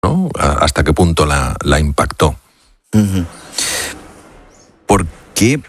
¿no? ¿Hasta qué punto la impactó? Uh-huh. ¿Por qué?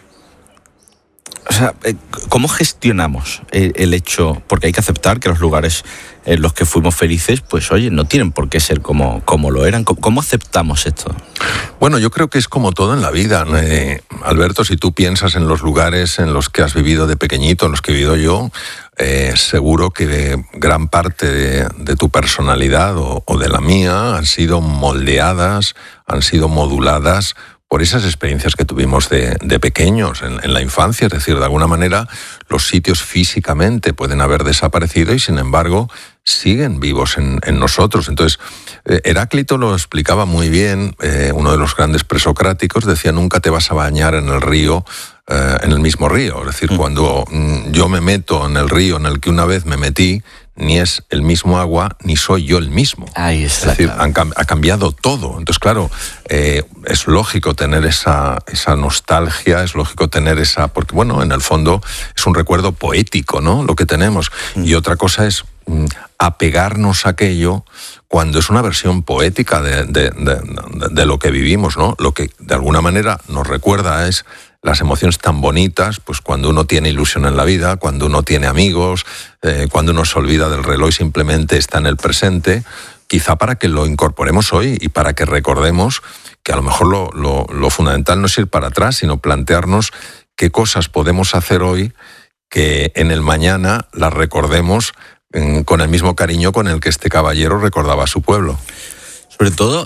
O sea, ¿cómo gestionamos el hecho? Porque hay que aceptar que los lugares en los que fuimos felices, pues oye, no tienen por qué ser como lo eran. ¿Cómo aceptamos esto? Bueno, yo creo que es como todo en la vida. Alberto, si tú piensas en los lugares en los que has vivido de pequeñito, en los que he vivido yo, seguro que gran parte de tu personalidad o de la mía han sido moldeadas, han sido moduladas por esas experiencias que tuvimos de pequeños en la infancia. Es decir, de alguna manera los sitios físicamente pueden haber desaparecido y sin embargo siguen vivos en nosotros. Entonces, Heráclito lo explicaba muy bien, uno de los grandes presocráticos, decía: nunca te vas a bañar en el río, en el mismo río. Es decir, cuando yo me meto en el río en el que una vez me metí, ni es el mismo agua, ni soy yo el mismo. Ahí está. Es decir, ha cambiado todo. Entonces, claro, es lógico tener esa nostalgia, es lógico tener porque bueno, en el fondo es un recuerdo poético, ¿no?, lo que tenemos. Y otra cosa es apegarnos a aquello cuando es una versión poética de lo que vivimos, ¿no? Lo que de alguna manera nos recuerda es las emociones tan bonitas, pues cuando uno tiene ilusión en la vida, cuando uno tiene amigos, cuando uno se olvida del reloj y simplemente está en el presente, quizá para que lo incorporemos hoy y para que recordemos que a lo mejor lo fundamental no es ir para atrás, sino plantearnos qué cosas podemos hacer hoy que en el mañana las recordemos con el mismo cariño con el que este caballero recordaba a su pueblo. Sobre todo,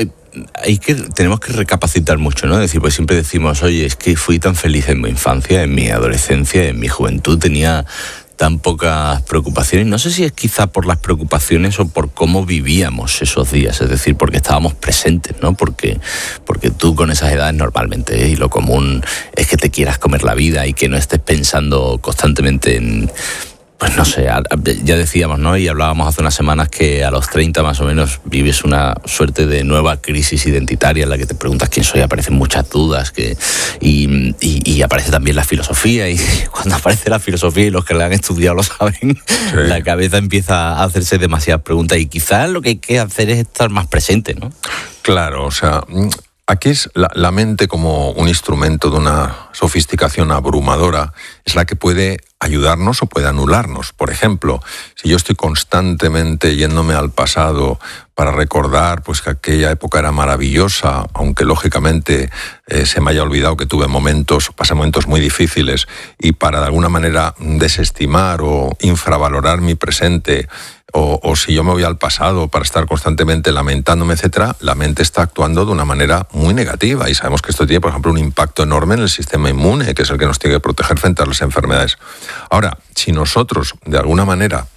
tenemos que recapacitar mucho, ¿no? Es decir, pues siempre decimos, oye, es que fui tan feliz en mi infancia, en mi adolescencia, en mi juventud, tenía tan pocas preocupaciones. No sé si es quizá por las preocupaciones o por cómo vivíamos esos días, es decir, porque estábamos presentes, ¿no? Porque tú con esas edades normalmente, y lo común es que te quieras comer la vida y que no estés pensando constantemente en... Pues no sé, ya decíamos, ¿no? Y hablábamos hace unas semanas que a los 30 más o menos vives una suerte de nueva crisis identitaria en la que te preguntas quién soy, aparecen muchas dudas, y aparece también la filosofía, y cuando aparece la filosofía, y los que la han estudiado lo saben, sí, la cabeza empieza a hacerse demasiadas preguntas, y quizás lo que hay que hacer es estar más presente, ¿no? Claro, o sea, aquí es la mente como un instrumento de una sofisticación abrumadora, es la que puede ayudarnos o puede anularnos. Por ejemplo, si yo estoy constantemente yéndome al pasado para recordar pues que aquella época era maravillosa, aunque lógicamente se me haya olvidado que pasé momentos muy difíciles, y para de alguna manera desestimar o infravalorar mi presente, o si yo me voy al pasado para estar constantemente lamentándome, etcétera, la mente está actuando de una manera muy negativa, y sabemos que esto tiene, por ejemplo, un impacto enorme en el sistema inmune, que es el que nos tiene que proteger frente a las enfermedades. Ahora, si nosotros, de alguna manera,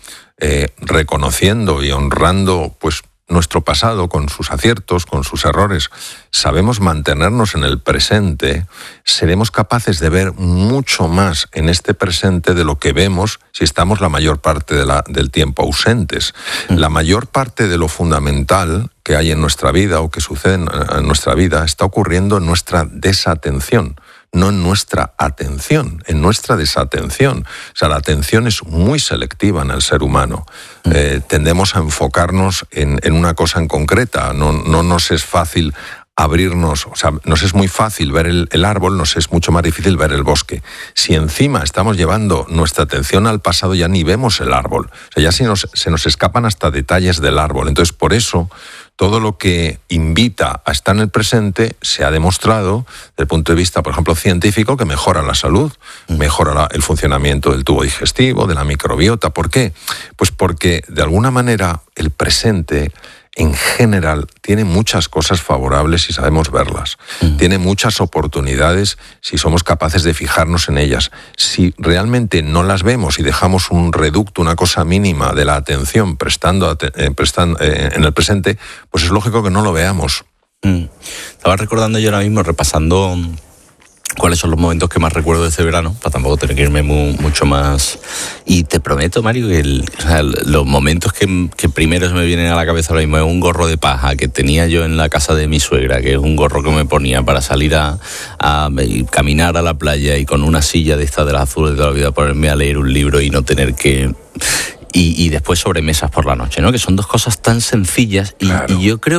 reconociendo y honrando pues nuestro pasado con sus aciertos, con sus errores, sabemos mantenernos en el presente, seremos capaces de ver mucho más en este presente de lo que vemos si estamos la mayor parte del tiempo ausentes. La mayor parte de lo fundamental que hay en nuestra vida o que sucede en nuestra vida está ocurriendo en nuestra desatención, no en nuestra atención, en nuestra desatención. O sea, la atención es muy selectiva en el ser humano. Tendemos a enfocarnos en una cosa en concreta. No nos es fácil abrirnos, o sea, nos es muy fácil ver el árbol, nos es mucho más difícil ver el bosque. Si encima estamos llevando nuestra atención al pasado, ya ni vemos el árbol. O sea, ya se nos escapan hasta detalles del árbol. Entonces, por eso, todo lo que invita a estar en el presente se ha demostrado, desde el punto de vista, por ejemplo, científico, que mejora la salud, mejora el funcionamiento del tubo digestivo, de la microbiota. ¿Por qué? Pues porque, de alguna manera, el presente en general tiene muchas cosas favorables si sabemos verlas. Tiene muchas oportunidades si somos capaces de fijarnos en ellas. Si realmente no las vemos y dejamos un reducto, una cosa mínima de la atención prestando en el presente, pues es lógico que no lo veamos. Estaba recordando yo ahora mismo, repasando cuáles son los momentos que más recuerdo de este verano, para tampoco tener que irme mucho más. Y te prometo, Mario, que los momentos que primero se me vienen a la cabeza ahora mismo es un gorro de paja que tenía yo en la casa de mi suegra, que es un gorro que me ponía para salir a caminar a la playa, y con una silla de estas de las azules de la vida ponerme a leer un libro y no tener que y después sobremesas por la noche, ¿no? Que son dos cosas tan sencillas y yo creo